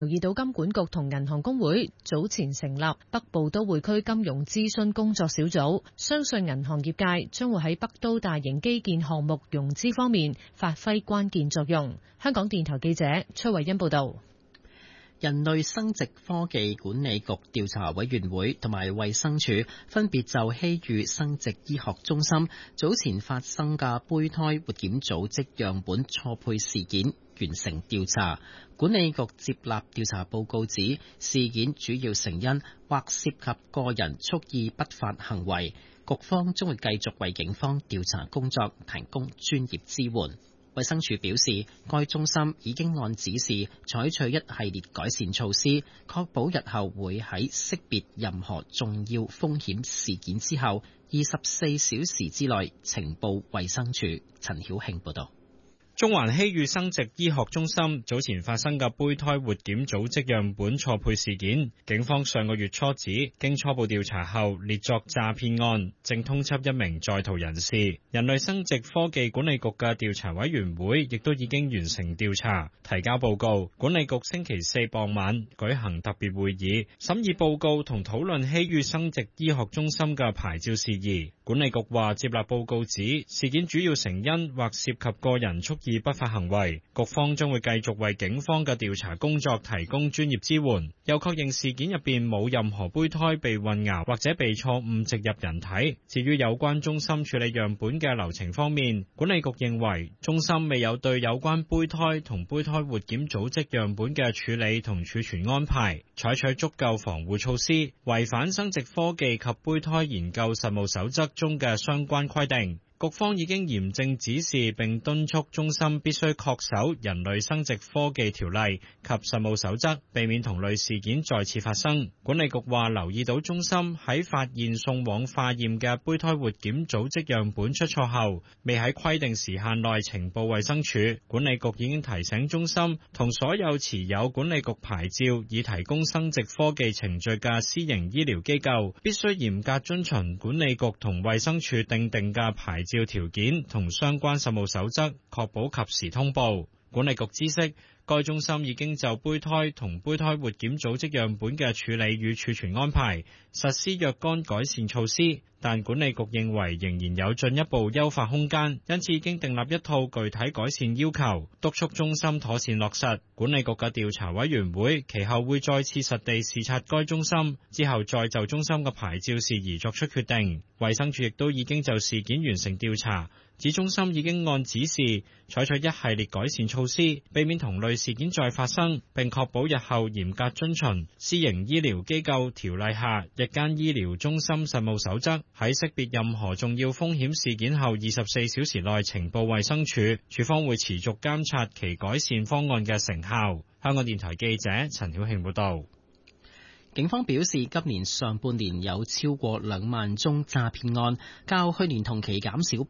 留意到金管局同銀行公會早前成立北部都會區金融諮詢工作小組，相信銀行業界將會喺北都大型基建項目融資方面發揮關鍵作用。香港電台記者崔慧欣報道。 人類生殖科技管理局調查委員會同埋衛生署分別就希預生殖醫學中心早前發生嘅胚胎活檢組織樣本錯配事件完成調查。管理局接納調查報告指，事件主要成因或涉及個人蓄意不法行為，局方將會繼續為警方調查工作提供專業支援。衛生署表示，該中心已經按指示採取一系列改善措施，確保日後會喺識別任何重要風險事件之後24小時之內呈報衛生署。陳曉慶報道。 中環希預生殖醫學中心早前發生嘅胚胎活檢組織樣本錯配事件，警方上個月初指，經初步調查後列作詐騙案，正通緝一名在逃人士。人類生殖科技管理局嘅調查委員會亦都已經完成調查，提交報告。管理局星期四傍晚舉行特別會議，審議報告同討論希預生殖醫學中心嘅牌照事宜。管理局話接納報告指，事件主要成因或涉及個人蓄意不法行為，局方將會繼續為警方嘅調查工作提供專業支援。又確認事件入邊冇任何胚胎被混淆或者被錯誤植入人體。至於有關中心處理樣本嘅流程方面，管理局認為中心未有對有關胚胎同胚胎活檢組織樣本嘅處理同儲存安排採取足夠防護措施，違反生殖科技及胚胎研究實務守則中嘅相關規定。局方已經嚴正指示並敦促中心必須恪守人類生殖科技條例及實務守則，避免同類事件再次發生。管理局話留意到中心喺發現送往化驗嘅胚胎活檢組織樣本出錯後，未喺規定時限內呈報衛生署。管理局已經提醒中心同所有持有管理局牌照以提供生殖科技程序嘅私營醫療機構，必須嚴格遵循管理局同衛生署訂定嘅牌照條件同相關實務守則，確保及時通報。管理局知悉，該中心已經就胚胎同胚胎活檢組織樣本嘅處理與儲存安排實施若干改善措施，但管理局認為仍然有進一步優化空間，因此已經訂立一套具體改善要求，督促中心妥善落實。管理局嘅調查委員會其後會再次實地視察該中心，之後再就中心嘅牌照事宜作出決定。衛生署亦都已經就事件完成調查，指中心已經按指示採取一系列改善措施，避免同類事件再發生，並確保日後嚴格遵循私營醫療機構條例下日間醫療中心實務守則，喺識別任何重要風險事件後24小時內呈報衛生署。署方會持續監察其改善方案嘅成效。香港電台記者陳曉慶報道。 警方表示，今年上半年有超過2萬宗詐騙案，較去年同期減少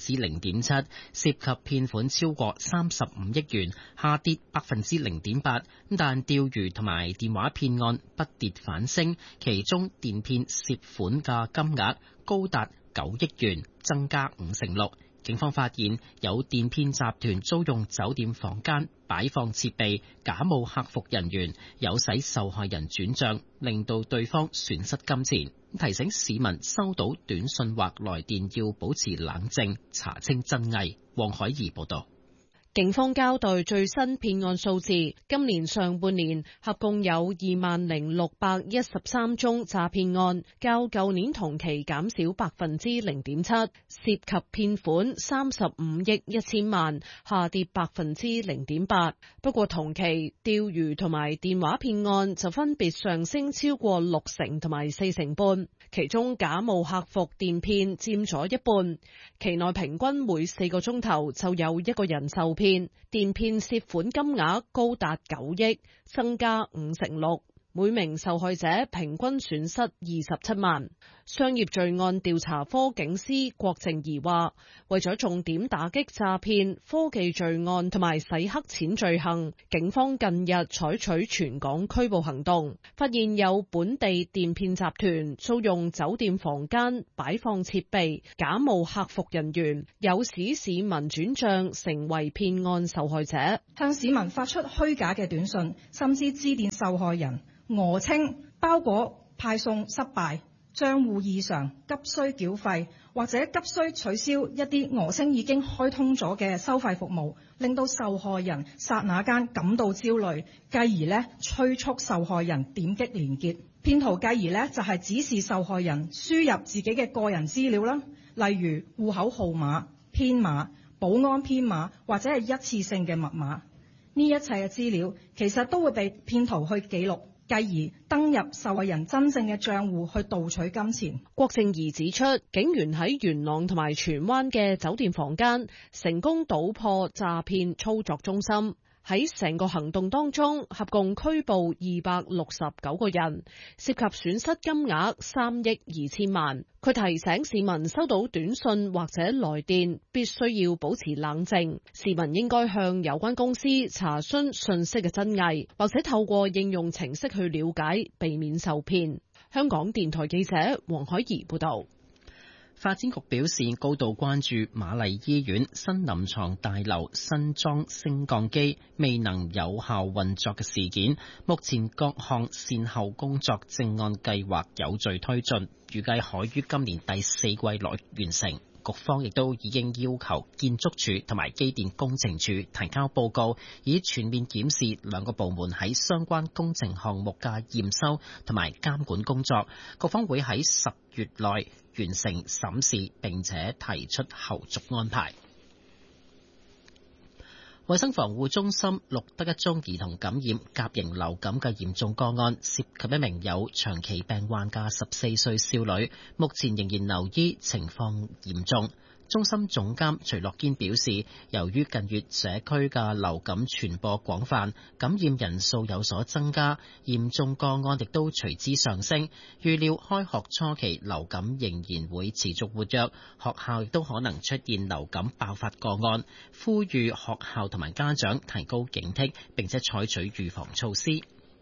0.7%，涉及騙款超過35億元，下跌0.8%。但釣魚同埋電話騙案不跌反升，其中電騙涉款嘅金額高達9億元，增加6%。警方發現有電騙集團租用酒店房間擺放設備，假冒客服人員，誘使受害人轉賬，令到對方損失金錢。提醒市民收到短信或來電要保持冷靜，查清真偽。黃海怡報道。 警方交代最新騙案數字，今年上半年合共有20,613宗詐騙案，較舊年同期減少0.7%，涉及騙款35億1千萬，下跌0.8%。不過同期釣魚同埋電話騙案就分別上升超過60%同埋40%，其中假冒客服電騙佔咗一半，期內平均每4個鐘頭就有一個人受騙。電騙涉款金額高達9億，增加6%。 每名受害者平均損失27萬。商業罪案調查科警司郭靜儀話，為咗重點打擊詐騙、科技罪案同埋洗黑錢罪行，警方近日採取全港拘捕行動，發現有本地電騙集團租用酒店房間擺放設備，假冒客服人員，誘使市民轉賬成為騙案受害者， 向市民發出虛假嘅短信，甚至致電受害人，訛稱包裹派送失敗、賬戶異常、急需繳費，或者急需取消一啲訛稱已經開通咗嘅收費服務，令到受害人剎那間感到焦慮，繼而催促受害人點擊連結。騙徒繼而就係指示受害人輸入自己嘅個人資料啦，例如戶口號碼、編碼、保安編碼或者係一次性嘅密碼。呢一切嘅資料其實都會被騙徒去記錄，繼而登入受害人真正嘅賬戶去盜取金錢。 郭靜儀指出，警員喺元朗同埋荃灣嘅酒店房間成功搗破詐騙操作中心。喺成個行動當中，合共拘捕269個人，涉及損失金額3億2千萬。佢提醒市民收到短信或者來電，必須要保持冷靜。市民應該向有關公司查詢信息嘅真偽，或者透過應用程式去了解，避免受騙。香港電台記者黃海怡報道。 發展局表示高度關注瑪麗醫院新臨床大樓新裝升降機未能有效運作嘅事件，目前各項善後工作正按計劃有序推進，預計可於今年第4季內完成。局方亦都已經要求建築署同埋機電工程署提交報告，以全面檢視兩個部門喺相關工程項目嘅驗收同埋監管工作。局方會喺10月內完成審視，並且提出後續安排。衛生防護中心錄得一宗兒童感染甲型流感嘅嚴重個案，涉及一名有長期病患嘅14歲少女，目前仍然留醫，情況嚴重。中心總監徐樂堅表示，由於近月社區嘅流感傳播廣泛，感染人數有所增加，嚴重個案亦都隨之上升。預料開學初期流感仍然會持續活躍，學校亦都可能出現流感爆發個案，呼籲學校同埋家長提高警惕，並且採取預防措施。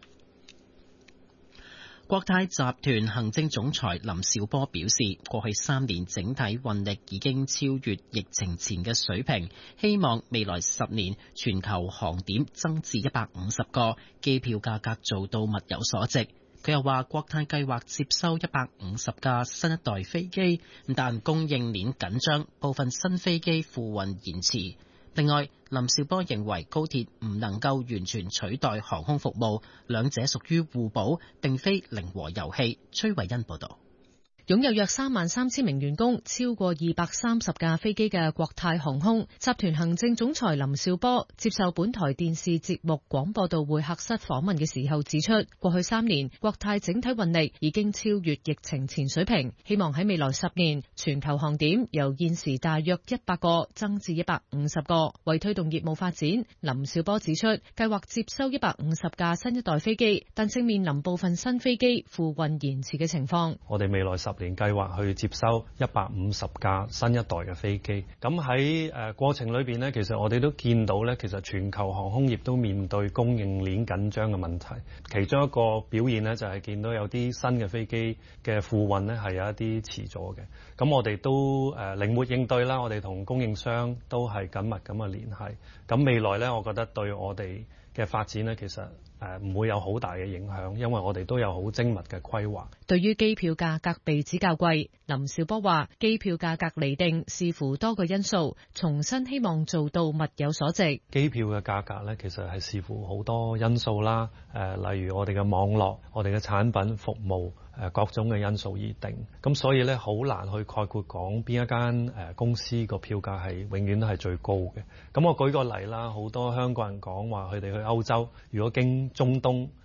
國泰集團行政總裁林紹波表示，過去3年整體運力已經超越疫情前嘅水平，希望未來10年全球航點增至150個，機票價格做到物有所值。佢又話，國泰計劃接收150架新一代飛機，但供應鏈緊張，部分新飛機付運延遲。另外，林紹波認為高鐵唔能夠完全取代航空服務，兩者屬於互補，並非零和遊戲。崔慧欣報導。 擁有約33000名員工、超過230架飛機嘅國泰航空集團行政總裁林紹波接受本台電視節目廣播道會客室訪問嘅時候指出，過去3年國泰整體運力已經超越疫情前水平，希望喺未來10年全球航點由現時大約100個增至150個。為推動業務發展，林紹波指出，計劃接收150架新一代飛機，但正面臨部分新飛機付運延遲嘅情況。 我哋未來10年計劃去接收150架新一代嘅飛機，咁喺過程裏邊呢，其實我哋都見到呢，其實全球航空業都面對供應鏈緊張嘅問題。其中一個表現呢，就係見到有啲新嘅飛機嘅付運呢係有一啲遲咗嘅。咁我哋都靈活應對啦，我哋同供應商都係緊密咁嘅聯繫。咁未來呢，我覺得對我哋嘅發展呢，其實唔會有好大嘅影響，因為我哋都有好精密嘅規劃。 對於機票價格被指較貴，林紹波話：機票價格釐定視乎多個因素，重新希望做到物有所值。 機票嘅價格呢，其實係視乎好多因素啦，例如我哋嘅網絡、我哋嘅產品服務。各種嘅因素而定，咁所以咧好難去概括講邊一間公司個票價係永遠都係最高嘅。咁我舉個例啦，好多香港人講話佢哋去歐洲，如果經中東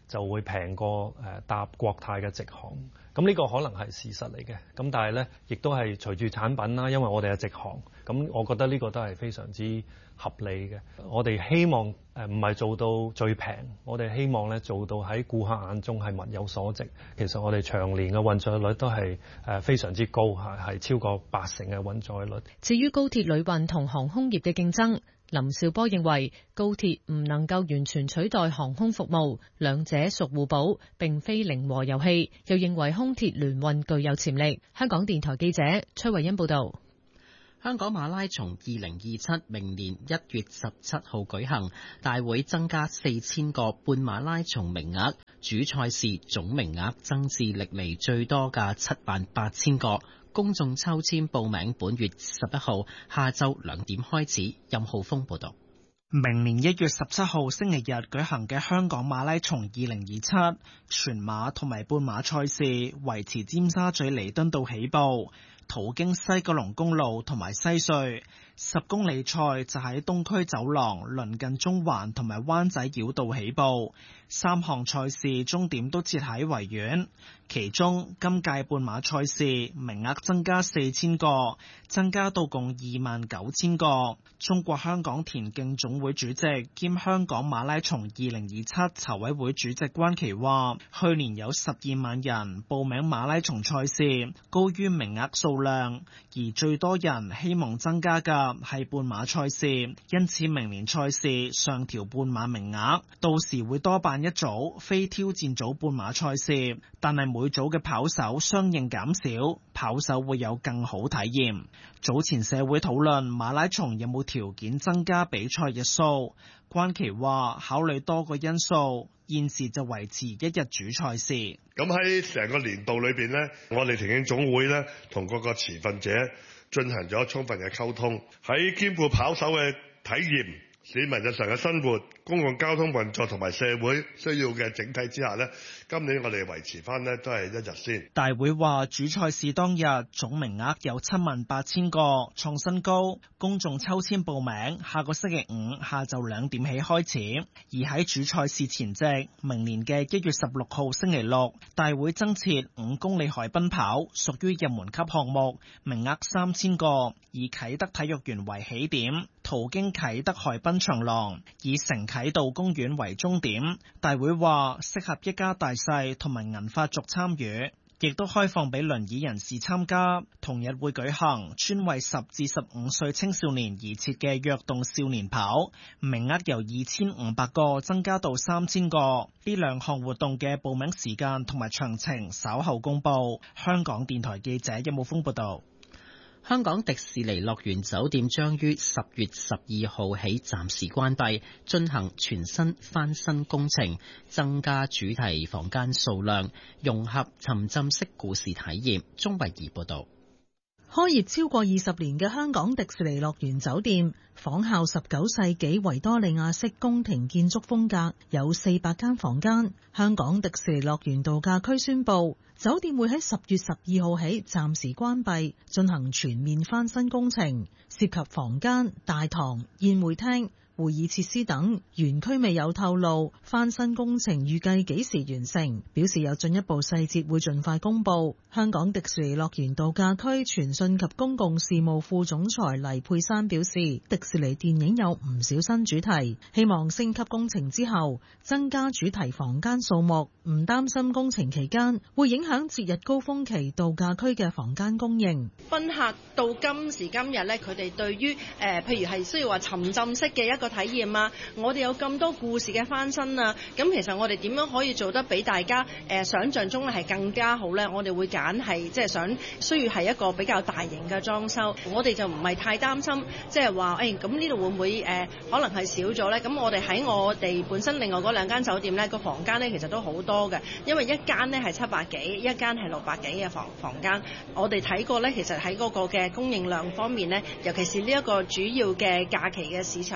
就會平過搭國泰嘅直航。咁呢個可能係事實嚟嘅，咁但係呢，亦都係隨住產品啦，因為我哋係直航，咁我覺得呢個都係非常之合理嘅。我哋希望唔係做到最平，我哋希望咧做到喺顧客眼中係物有所值。其實我哋長年嘅運載率都係非常之高，係超過80%嘅運載率。 至於高鐵旅運同航空業嘅競爭，林紹波認為高鐵唔能夠完全取代航空服務，兩者屬互補，並非零和遊戲。又認為空鐵聯運具有潛力。香港電台記者崔慧欣報道。 香港馬拉松2027明年1月17號舉行，大會增加4000個半馬拉松名額，主賽事總名額增至歷嚟最多嘅78000個。公眾抽籤報名本月11號下晝2點開始。任浩峰報道。 明年1月17號星期日舉行嘅香港馬拉松2027全馬同埋半馬賽事，維持尖沙咀彌敦道起步，途經西九龍公路同埋西隧，10公里賽就喺東區走廊鄰近中環同埋灣仔繞道起步。3項賽事終點都設喺維園，其中今屆半馬賽事名額增加4000個，增加到共29000個。中國香港田徑總會主席兼香港馬拉松2027籌委會主席關琪話，去年有12萬人報名馬拉松賽事，高於名額數量，而最多人希望增加嘅係半馬賽事，因此明年賽事上調半馬名額，到時會多辦一組非挑戰組半馬賽事，但係每組嘅跑手相應減少，跑手會有更好體驗。早前社會討論馬拉松有冇條件增加比賽日數，關琪話考慮多個因素，現時就維持1日主賽事。 咁喺成個年度裏邊呢，我哋田徑總會呢同各個持份者進行咗充分嘅溝通，喺兼顧跑手嘅體驗、市民日常嘅生活、公共交通運作同埋社會需要嘅整體之下呢，今年我哋維持翻呢都係1日先。 大會話主賽事當日總名額有78000個，創新高。公眾抽籤報名，下個星期五下晝2點起開始。而喺主賽事前夕，明年嘅1月16號星期六，大會增設5公里海濱跑，屬於入門級項目，名額3000個，以啟德體育園為起點，途經啟德海濱長廊，以城啟道公園為終點。大會話適合一家大細同埋銀髮族參與，亦都開放俾輪椅人士參加。同日會舉行專為10至15歲青少年而設嘅躍動少年跑，名額由2500個增加到3000個。呢兩項活動嘅報名時間同埋詳情稍後公佈。香港電台記者任武峰報道。 香港迪士尼樂園酒店將於10月12號起暫時關閉，進行全新翻新工程，增加主題房間數量，融合沉浸式故事體驗。鍾慧儀報道。 開業超過20年嘅香港迪士尼樂園酒店，仿效19世紀維多利亞式宮廷建築風格，有400間房間。香港迪士尼樂園度假區宣布，酒店會喺10月12號起暫時關閉，進行全面翻新工程，涉及房間、大堂、宴會廳、會議設施等。園區未有透露翻新工程預計幾時完成，表示有進一步細節會盡快公佈。香港迪士尼樂園度假區傳訊及公共事務副總裁黎佩珊表示，迪士尼電影有唔少新主題，希望升級工程之後增加主題房間數目，唔擔心工程期間會影響節日高峰期度假區嘅房間供應。 賓客到今時今日咧，佢哋對於譬如係需要話沉浸式嘅一個體驗啊，我哋有咁多故事嘅翻新啊，咁其實我哋點樣可以做得比大家想像中咧係更加好咧？我哋會揀係即係想需要係一個比較大型嘅裝修，我哋就唔係太擔心，即係話咁呢度會唔會可能係少咗咧？咁我哋喺我哋本身另外嗰2間酒店咧，個房間咧其實都好多嘅，因為一間咧係700幾，一間係600幾嘅房間。我哋睇過咧，其實喺嗰個嘅供應量方面咧，尤其是呢一個主要嘅假期嘅市場咧，我哋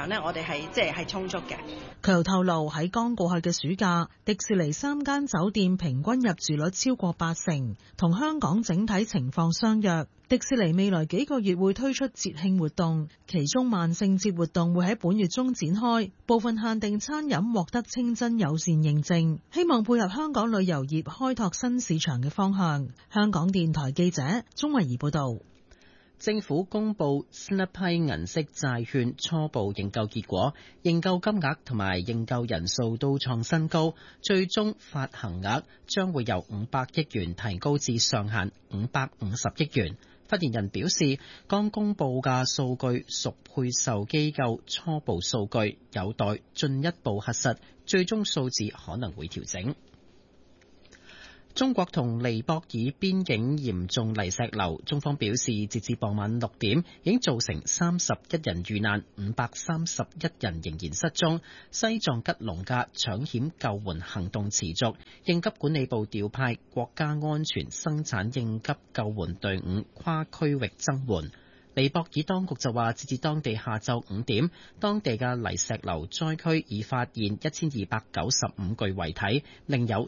哋係充足嘅。 佢又透露喺剛過去嘅暑假，迪士尼3間酒店平均入住率超過80%，同香港整體情況相若。迪士尼未來幾個月會推出節慶活動，其中萬聖節活動會喺本月中展開，部分限定餐飲獲得清真友善認證，希望配合香港旅遊業開拓新市場嘅方向。香港電台記者鍾慧儀報道。 政府公布新一批銀色債券初步認購結果，認購金額同埋認購人數都創新高，最終發行額將會由500億元提高至上限550億元。發言人表示，剛公布嘅數據屬配售機構初步數據，有待進一步核實，最終數字可能會調整。中國同尼泊爾邊境嚴重泥石流，中方表示，截至傍晚6點，已經造成31人遇難，531人仍然失蹤。西藏吉隆嘅搶險救援行動持續，應急管理部調派國家安全生產應急救援隊伍跨區域增援。尼泊爾當局就話，截至當地下晝5點，當地嘅泥石流災區已發現1295具遺體，另有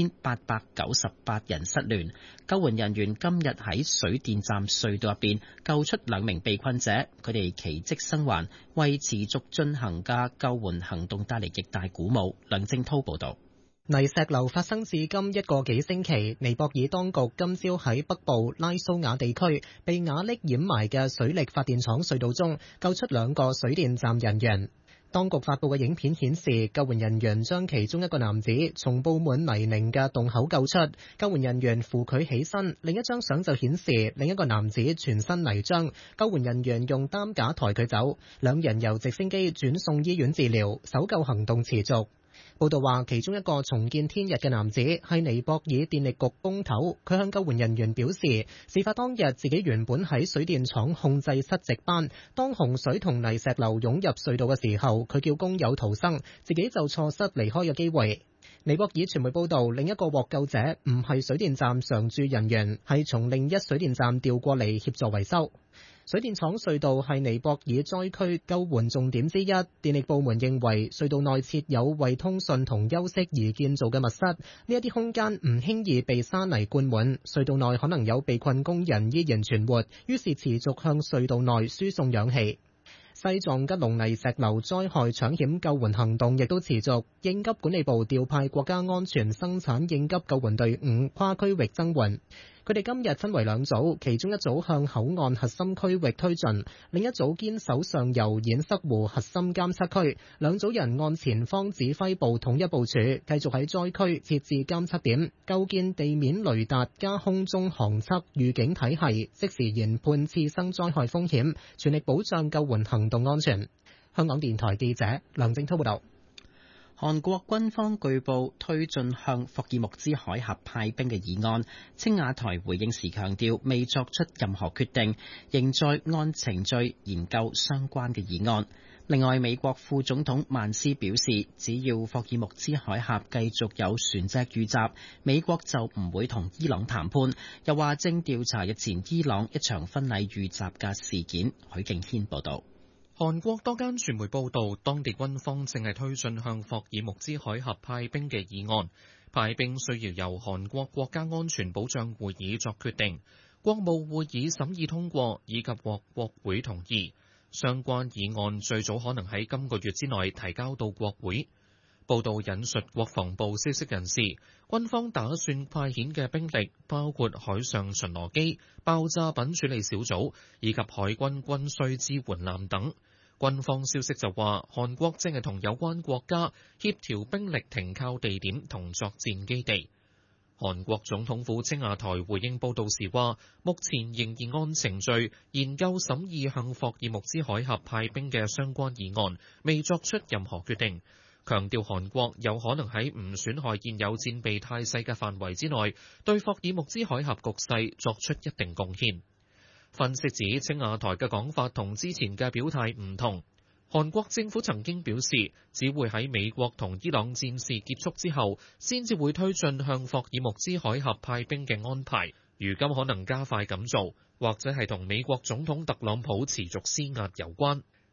4898人失聯。救援人員今日喺水電站隧道入邊救出2名被困者，佢哋奇蹟生還，為持續進行嘅救援行動帶嚟極大鼓舞。梁正濤報道。 泥石流發生至今1個幾星期，尼泊爾當局今朝喺北部拉蘇瓦地區被瓦礫掩埋嘅水力發電廠隧道中救出2個水電站人員。當局發布嘅影片顯示，救援人員將其中一個男子從佈滿泥濘嘅洞口救出，救援人員扶佢起身。另一張相就顯示另一個男子全身泥漿，救援人員用擔架抬佢走，兩人由直升機轉送醫院治療，搜救行動持續。報道話，其中一個重見天日嘅男子係尼泊爾電力局工頭，佢向救援人員表示，事發當日自己原本喺水電廠控制室值班，當洪水同泥石流湧入隧道嘅時候，佢叫工友逃生，自己就錯失離開嘅機會。尼泊爾傳媒報道，另一個獲救者唔係水電站常駐人員，係從另一水電站調過嚟協助維修。水電廠隧道係尼泊爾災區救援重點之一，電力部門認為隧道內設有為通訊同休息而建造嘅密室，呢一啲空間唔輕易被沙泥灌滿，隧道內可能有被困工人依然存活，於是持續向隧道內輸送氧氣。西藏吉隆泥石流災害搶險救援行動亦都持續，應急管理部調派國家安全生產應急救援隊伍跨區域增援。佢哋今日分為2組，其中一組向口岸核心區域推進，另一組堅守上游堰塞湖核心監測區。2組人按前方指揮部統一部署，繼續喺災區設置監測點，構建地面雷達加空中航測預警體系，即時研判次生災害風險，全力保障救援行動安全。香港電台記者梁正濤報道。 韓國軍方據報推進向霍爾木茲海峽派兵嘅議案，青瓦台回應時強調未作出任何決定，仍在按程序研究相關嘅議案。另外，美國副總統曼斯表示，只要霍爾木茲海峽繼續有船隻遇襲，美國就唔會同伊朗談判。又話正調查日前伊朗一場婚禮遇襲嘅事件。許敬軒報道。 韓國多間傳媒報道，當地軍方正係推進向霍爾木茲海峽派兵嘅議案，派兵需要由韓國國家安全保障會議作決定，國務會議審議通過以及獲國會同意。相關議案最早可能喺今個月之內提交到國會。報道引述國防部消息人士，軍方打算派遣嘅兵力包括海上巡邏機、爆炸品處理小組以及海軍軍需支援艦等。軍方消息就話，韓國正係同有關國家協調兵力停靠地點同作戰基地。韓國總統府青瓦台回應報道時話，目前仍然按程序研究審議向霍爾木茲海峽派兵嘅相關議案，未作出任何決定。強調韓國有可能喺唔損害現有戰備態勢嘅範圍之內，對霍爾木茲海峽局勢作出一定貢獻。分析指，青瓦台嘅講法同之前嘅表態唔同。韓國政府曾經表示，只會喺美國同伊朗戰事結束之後，先至會推進向霍爾木茲海峽派兵嘅安排。如今可能加快咁做，或者係同美國總統特朗普持續施壓有關。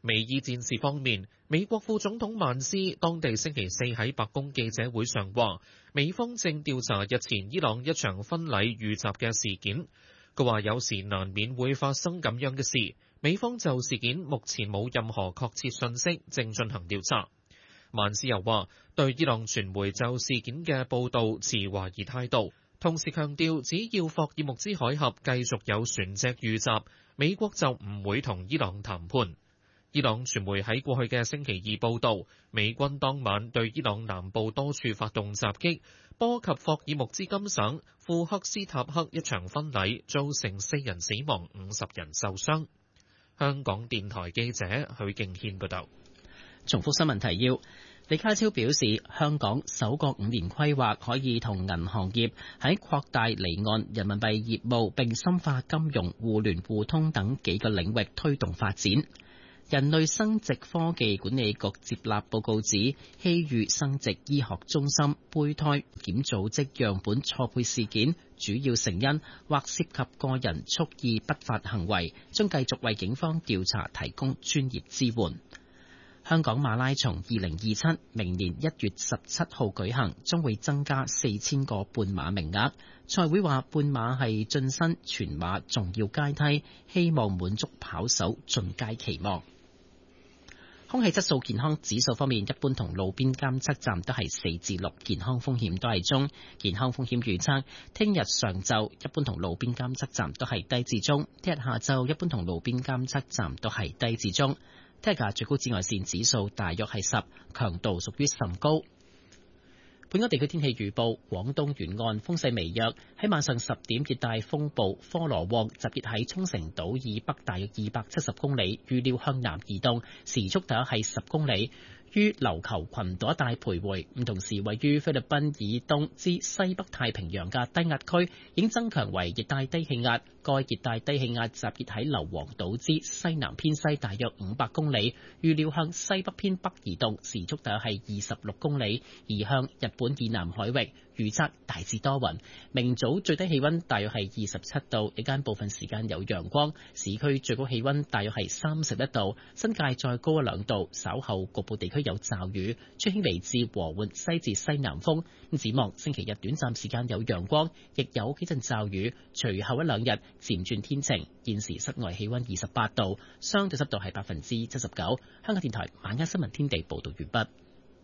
美伊戰事方面，美國副總統曼斯當地星期四喺白宮記者會上話，美方正調查日前伊朗一場婚禮遇襲嘅事件。佢話有時難免會發生咁樣嘅事，美方就事件目前冇任何確切信息，正進行調查。曼斯又話，對伊朗傳媒就事件嘅報導持懷疑態度，同時強調只要霍爾木茲海峽繼續有船隻遇襲，美國就唔會同伊朗談判。伊朗傳媒喺過去嘅星期二報導，美軍當晚對伊朗南部多處發動襲擊，波及霍爾木茲金省庫克斯塔克一場婚禮，造成4人死亡、50人受傷。香港電台記者許敬軒報導。 重複新聞提要。李家超表示，香港首個5年規劃可以同銀行業喺擴大離岸人民幣業務並深化金融互聯互通等幾個領域推動發展。人類生殖科技管理局接納報告指，希裕生殖醫學中心胚胎檢組織樣本錯配事件主要成因或涉及個人蓄意不法行為，將繼續為警方調查提供專業支援。香港馬拉松2027明年1月17號舉行，將會增加4000個半馬名額。賽會話半馬係晉身全馬重要階梯，希望滿足跑手進階期望。空氣質素健康指數方面，一般同路邊監測站都係4至6，健康風險都係中。健康風險預測，聽日上晝一般同路邊監測站都係低至中，聽日下晝一般同路邊監測站都係低至中。聽日嘅最高紫外線指數大約係10，強度屬於甚高。本港地區天氣預報，廣東沿岸風勢微弱，喺晚上10點，熱帶風暴科羅旺集結喺沖繩島以北大約270公里，預料向南移動，時速大約係10公里，於琉球群島一帶徘徊。咁同時位於菲律賓以東至西北太平洋嘅低壓區已經增強為熱帶低氣壓。該熱帶低氣壓集結喺硫磺島之西南偏西大約500公里，預料向西北偏北移動，時速大約係26公里，移向日本以南海域。預測大致多雲，明早最低氣溫大約係27度，日間部分時間有陽光，市區最高氣溫大約係31度，新界再高1-2度，稍後局部地區有驟雨，吹輕微至和緩西至西南風。展望星期日短暫時間有陽光，亦有幾陣驟雨，隨後1-2日漸轉天晴。現時室外氣溫28度，相對濕度係79%。香港電台晚間新聞天地報道完畢。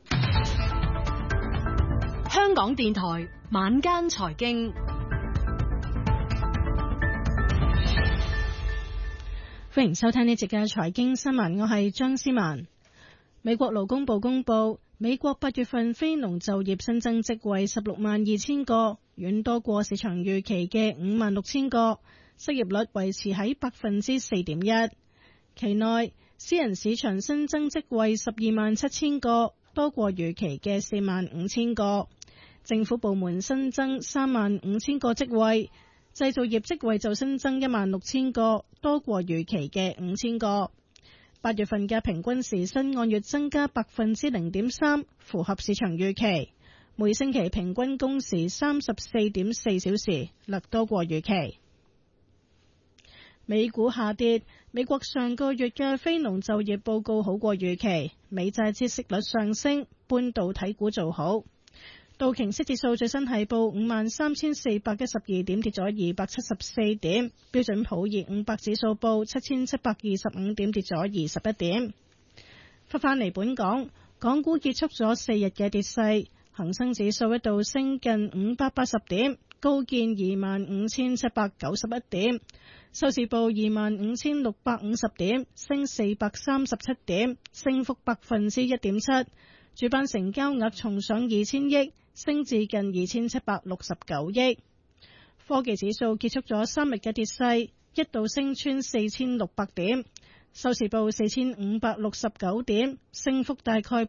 香港電台晚間財經， 歡迎收聽呢節嘅財經新聞，我係張思文。美國勞工部公布，美國8月份非農就業新增職位162000個，遠多過市場預期嘅56000個，失業率維持喺4.1%。期內私人市場新增職位127,000個，多過預期嘅45000個。政府部門新增35000個職位，製造業職位就新增16000個，多過預期嘅5000個。8月份嘅平均時薪按月增加0.3%，符合市場預期。每星期平均工時34.4小時，略多過預期。美股下跌，美國上個月嘅非農就業報告好過預期，美債孳息率上升，半導體股做好。道瓊斯指數最新係報53,412點，跌咗274點。標準普爾500指數報7,725點，跌咗21點。翻嚟本港，港股結束咗4日嘅跌勢，恒生指數一度升近580點，高見25,791點，收市報25,650點，升437點，升幅1.7%。主板成交額重上2000億，升至近2769億。科技指數結束咗3日嘅跌勢，一度升穿4600點，收市報4569點，升幅大概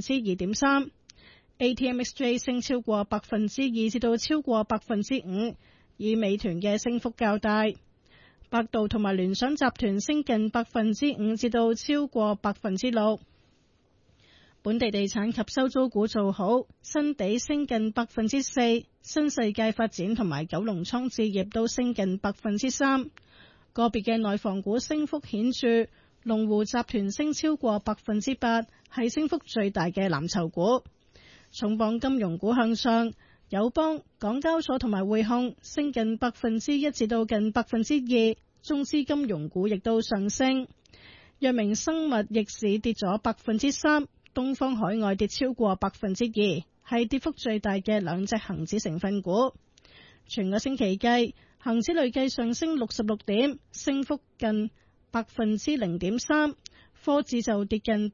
2.3%。ATMXJ 升超過2%至到超過5%，以美團嘅升幅較大。百度同埋聯想集團升近5%至到超過6%。本地地產及收租股做好，新地升近4%，新世界發展同埋九龍倉置業都升近3%。個別嘅內房股升幅顯著， 龍湖集團升超過8%，係升幅最大嘅藍籌股。重磅金融股向上，友邦、港交所同埋匯控升近1%至到近2%，中資金融股亦都上升。藥明生物逆市跌咗3%，東方海外跌超過2%，係跌幅最大嘅兩隻恒指成分股。全個星期計，恒指累計上升66點，升幅近0.3%，科指就跌近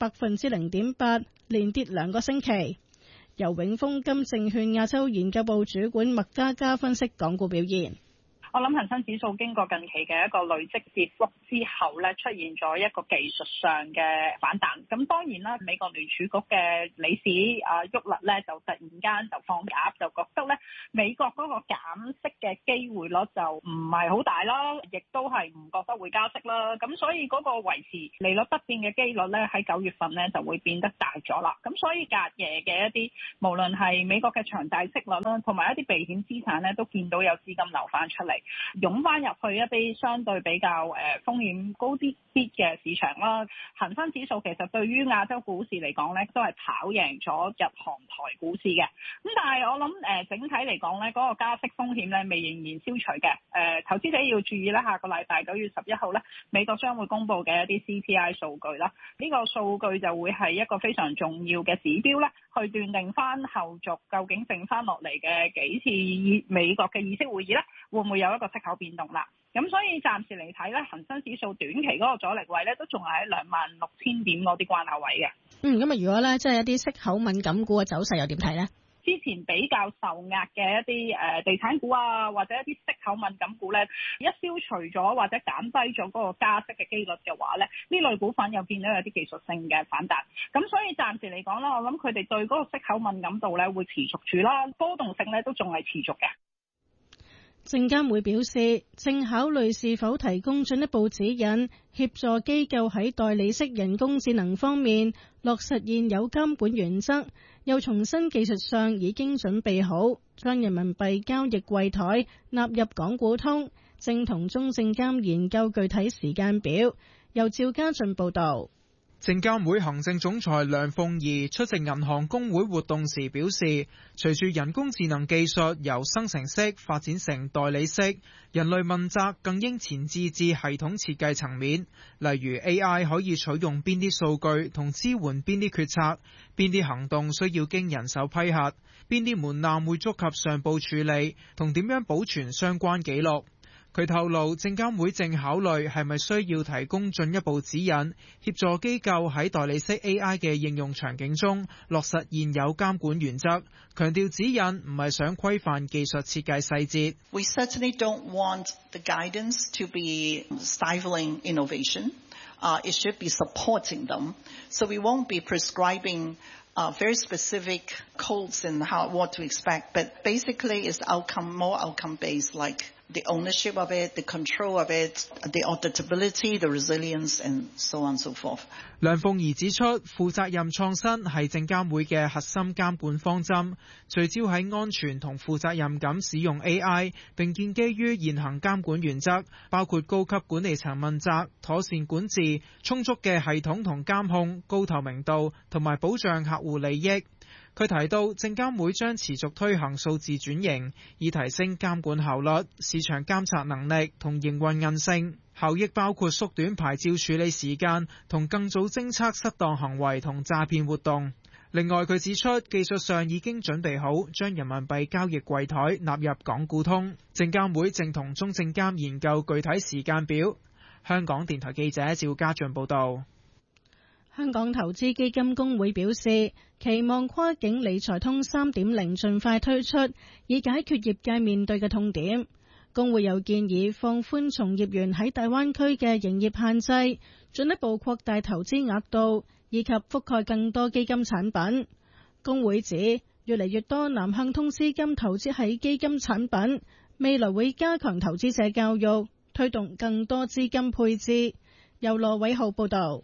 0.8%，連跌2個星期。由永豐金證券亞洲研究部主管麥嘉嘉分析港股表現。 我諗恒生指數經過近期嘅一個累積跌幅之後咧，出現咗一個技術上嘅反彈。咁當然啦，美國聯儲局嘅理事沃勒咧就突然間就放鴿，就覺得咧美國嗰個減息嘅機會率就唔係好大啦，亦都係唔覺得會加息啦。咁所以嗰個維持利率不變嘅機率咧喺9月份咧就會變得大咗啦。咁所以隔夜嘅一啲無論係美國嘅長債息率啦，同埋一啲避險資產咧都見到有資金流翻出嚟。湧翻入去一啲相對比較風險高啲嘅市場啦，恒生指數其實對於亞洲股市嚟講咧，都係跑贏咗日韓台股市嘅。咁但係我諗整體嚟講咧，嗰個加息風險咧未仍然消除嘅。投資者要注意咧，下個禮拜9月11號咧，美國將會公布嘅一啲 CPI 數據啦。呢個數據就會係一個非常重要嘅指標咧，去斷定翻後續究竟剩翻落嚟嘅幾次美國嘅議息會議咧，會唔會有一個息口變動啦？咁所以暫時嚟睇咧，恒生指數短期嗰個阻力位咧，都仲係喺26,000點嗰啲關口位嘅。 咁啊，如果咧即係一啲息口敏感股嘅走勢又點睇咧？ 之前比較受壓嘅一啲地產股啊，或者一啲息口敏感股咧，一消除咗或者減低咗嗰個加息嘅機率嘅話咧，呢類股份又見到有啲技術性嘅反彈。咁所以暫時嚟講啦，我諗佢哋對嗰個息口敏感度咧會持續住啦，波動性咧都仲係持續嘅。 證監會表示，正考慮是否提供進一步指引，協助機構喺代理式人工智能方面落實現有監管原則，又重申技術上已經準備好，將人民幣交易櫃台納入港股通，正同中證監研究具體時間表。由趙家俊報導。 證監會行政總裁梁鳳儀出席銀行公會活動時表示，隨住人工智能技術由生成式發展成代理式，人類問責更應前置至系統設計層面，例如 AI 可以取用邊啲數據同支援邊啲決策，邊啲行動需要經人手批核，邊啲門檻會觸及上報處理，同點樣保存相關記錄。佢透露，證監會正考慮係咪需要提供進一步指引，協助機構喺代理式 AI 嘅應用場景中落實現有監管原則，強調指引唔係想規範技術設計細節。 We certainly don't want the guidance to be stifling innovation. It should be supporting them. So we won't be prescribing very specific codes and what to expect. But basically it's more outcome based, like the ownership of it, the control of it, the auditability, the resilience, and so on and so forth. 梁鳳儀指出，負責任創新係證監會嘅核心監管方針，聚焦喺安全同負責任咁使用 AI， 並建基於現行監管原則，包括高級管理層問責、妥善管治、充足嘅系統同監控、高透明度同埋保障客戶利益。佢提到，證監會將持續推行數字轉型，以提升監管效率、市場監察能力同營運韌性。效益包括縮短牌照處理時間同更早偵測失當行為同詐騙活動。另外，佢指出技術上已經準備好將人民幣交易櫃台納入港股通，證監會正同中證監研究具體時間表。香港電台記者趙家俊報道。 香港投資基金公會表示，期望跨境理財通 3.0 盡快推出，以解決業界面對嘅痛點。公會又建議放寬從業員喺大灣區嘅營業限制，進一步擴大投資額度，以及覆蓋更多基金產品。公會指，越嚟越多南向通資金投資喺基金產品，未來會加強投資者教育，推動更多資金配置。由羅偉浩報導。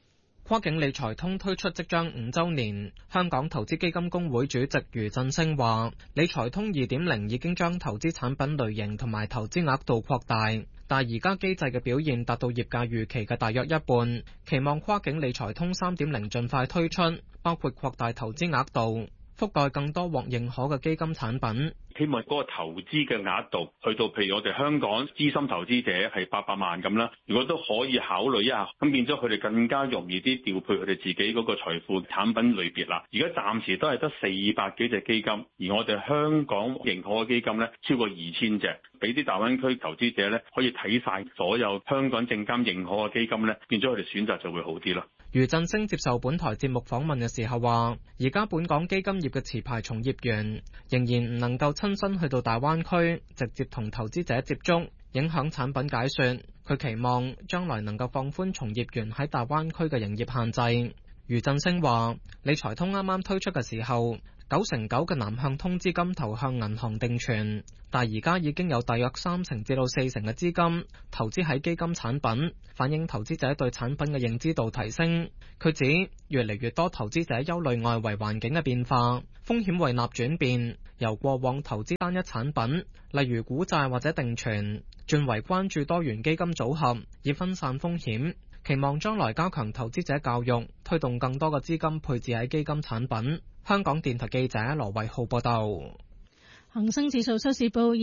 跨境理財通推出即將5週年，香港投資基金公會主席余振聲話：理財通 2.0 已經將投資產品類型同埋投資額度擴大，但係而家機制嘅表現達到業界預期嘅大約一半，期望跨境理財通 3.0 盡快推出，包括擴大投資額度，覆蓋更多獲認可嘅基金產品。 希望嗰個投資嘅額度去到，譬如我哋香港資深投資者係800萬咁啦，如果都可以考慮一下，咁變咗佢哋更加容易啲調配佢哋自己嗰個財富產品類別啦。而家暫時都係得400幾隻基金，而我哋香港認可嘅基金咧超過2000隻，俾啲大灣區投資者咧可以睇晒所有香港證監認可嘅基金咧，變咗佢哋選擇就會好啲咯。 余振聲接受本台節目訪問嘅時候話，而家本港基金業嘅持牌從業員仍然唔能夠親身去到大灣區直接同投資者接觸，影響產品解說。佢期望將來能夠放寬從業員喺大灣區嘅營業限制。余振聲話，理財通啱啱推出嘅時候，9成9嘅南向通資金投向銀行定存，但而家已經有大約3成至到4成嘅資金投資喺基金產品，反映投資者對產品嘅認知度提升。佢指越嚟越多投資者憂慮外圍環境嘅變化，風險胃納轉變，由過往投資單一產品，例如股債或者定存，轉為關注多元基金組合，以分散風險。期望將來加強投資者教育，推動更多嘅資金配置喺基金產品。香港電台記者羅偉浩報道。 恒生指數收市報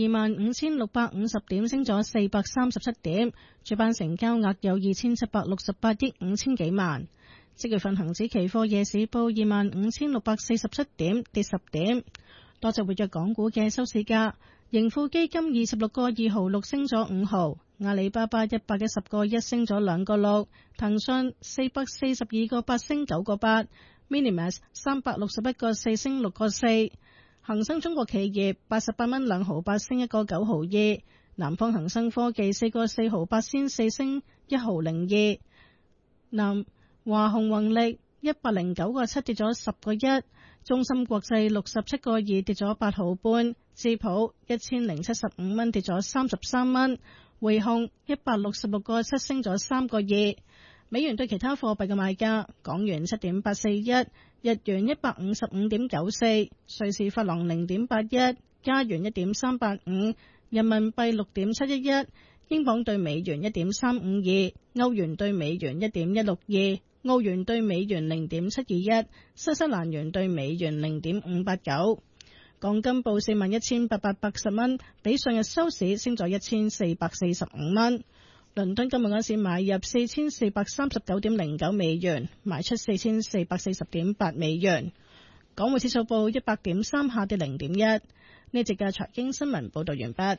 25,650點，升咗437點，主板成交額有2,768億5千幾萬。即月份恒指期貨夜市報25,647點，跌10點。多隻活躍港股嘅收市價，盈富基金26個2毫6升咗5毫，阿里巴巴110個1升咗2個6，騰訊442個8升9個8。Minimax 361個4升6個4，恒生中國企業88蚊2毫8升1個9毫2，南方恒生科技4個4毫8仙4升1毫02，南華虹宏力109個7跌咗10個1，中芯國際67個2跌咗8毫半，智普1075蚊跌咗33蚊，匯控166個7升咗3個2。美元對其他貨幣嘅賣價：港元7.841，日元155.94，瑞士法郎0.81，加元1.385，人民幣6.711，英鎊對美元1.352，歐元對美元1.162，澳元對美元0.721，新西蘭元對美元0.589。港金報41,880蚊，比上日收市升咗1,445蚊。倫敦今日嗰市買入4,439.09美元，賣出4,440.8美元。港匯指數報100.3，下跌0.1。呢節嘅財經新聞報道完畢。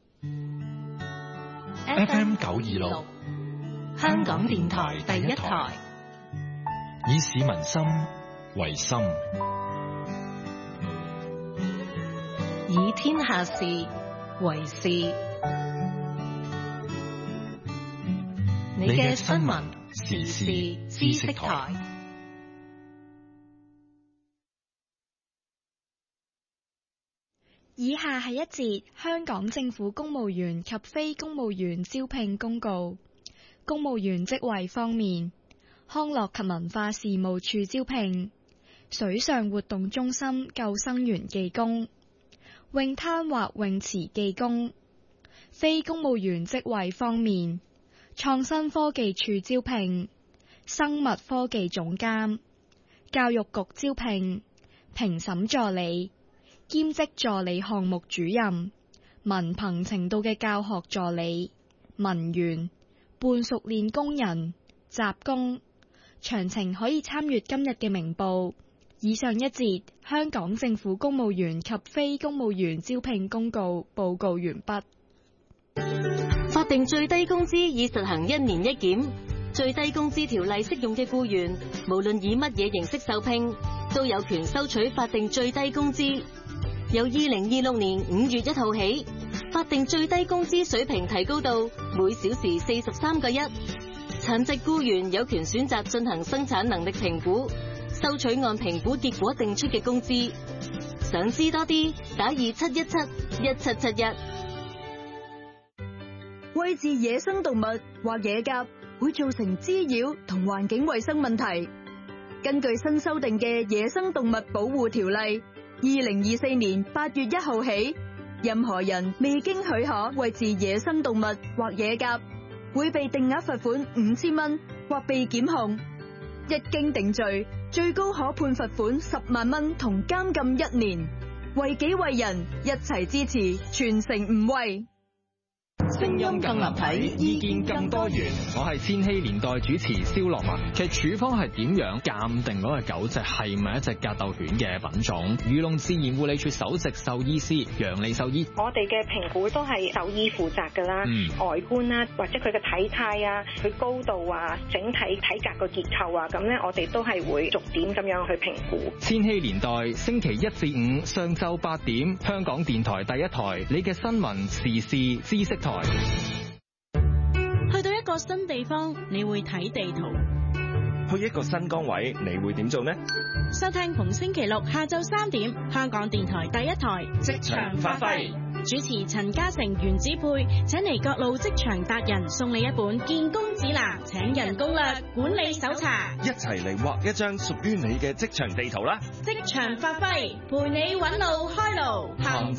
FM 926，香港電台第一台，以市民心為心，以天下事為事。你嘅新聞時事知識台。 以下係一節香港政府公務員及非公務員招聘公告。公務員職位方面，康樂及文化事務處招聘水上活動中心救生員技工、泳灘或泳池技工。非公務員職位方面，創新科技處招聘生物科技總監，教育局招聘評審助理、兼職助理項目主任、文憑程度嘅教學助理、文員、半熟練工人、雜工。詳情可以參閱今日嘅明報。以上一節香港政府公務員及非公務員招聘公告報告完畢。 法定最低工資已實行1年1檢，最低工資條例適用嘅僱員，無論以乜嘢形式受聘，都有權收取法定最低工資。由2026年5月1號起，法定最低工資水平提高到每小時43個1。殘疾僱員有權選擇進行生產能力評估，收取按評估結果定出嘅工資。想知多啲，打27171771。 餵飼野生動物或野鴿會會造成滋擾同環境衛生問題。根據新修訂嘅《野生動物保護條例》，2024年8月1號起，任何人未經許可餵飼野生動物或野鴿，會被定額罰款5000蚊或被檢控。一經定罪，最高可判罰款10萬蚊同監禁1年。為己為人，一齊支持，全城唔餵。 聲音更立體，意見更多元。我係千禧年代主持蕭樂文。其實處方係點樣鑑定嗰個狗隻係咪一隻格鬥犬嘅品種？漁農自然護理署首席獸醫師楊利獸醫， 我哋嘅評估都係獸醫負責㗎啦，外觀啦，或者佢嘅體態啊，佢高度啊，整體體格個結構啊，咁咧我哋都係會逐點咁樣去評估。 千禧年代星期1至5上晝8點，香港電台第一台，你嘅新聞時事知識台。 去到一個新地方，你會睇地圖； 去一個新崗位，你會點做呢？ 收聽逢星期六下晝3點，香港電台第一台職場發揮， 主持陳嘉誠、袁子佩，請嚟各路職場達人送你一本見工指南、請人攻略、管理手冊， 一齊嚟畫一張屬於你嘅職場地圖啦！ 職場發揮，陪你搵路開路。